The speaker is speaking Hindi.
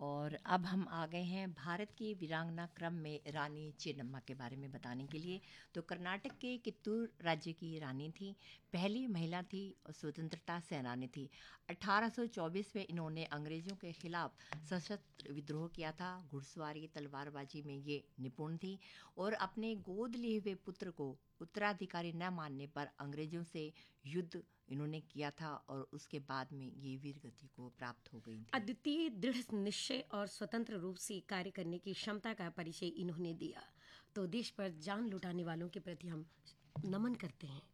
और अब हम आ गए हैं भारत की वीरांगना क्रम में रानी चेन्नम्मा के बारे में बताने के लिए। तो कर्नाटक के कित्तूर राज्य की रानी थी, पहली महिला थी और स्वतंत्रता सेनानी थी। 1824 में इन्होंने अंग्रेज़ों के खिलाफ सशस्त्र विद्रोह किया था। घुड़सवारी, तलवारबाजी में ये निपुण थी और अपने गोद लिए हुए पुत्र को उत्तराधिकारी न मानने पर अंग्रेज़ों से युद्ध इन्होंने किया था और उसके बाद में ये वीरगति को प्राप्त हो गई थी। अद्वितीय दृढ़ निश्चय और स्वतंत्र रूप से कार्य करने की क्षमता का परिचय इन्होंने दिया। तो देश पर जान लुटाने वालों के प्रति हम नमन करते हैं।